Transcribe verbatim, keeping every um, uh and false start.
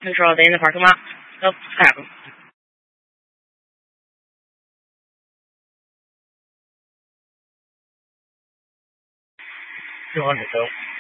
Control, they in the parking lot. Oh, what happened? two hundred, though.